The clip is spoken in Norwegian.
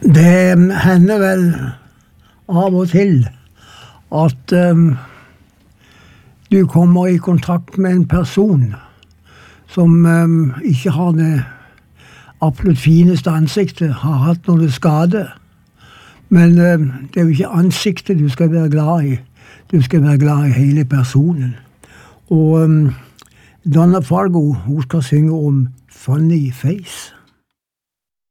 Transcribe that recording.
Det hender vel av og til at du kommer i kontakt med en person som ikke har det absolutt fineste ansiktet, har hatt noe skade. Men det er jo ikke ansiktet du skal være glad i. Du skal være glad i hele personen. Og Donna Fargo, hun skal synge om funny face.